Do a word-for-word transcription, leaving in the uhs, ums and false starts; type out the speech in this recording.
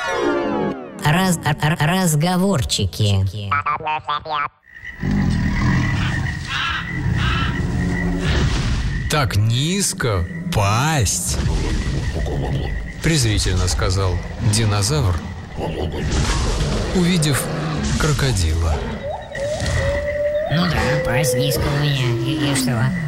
Раз, р- разговорчики. Так низко пасть, презрительно сказал динозавр, увидев крокодила. Ну да, пасть низко у меня. И, и что?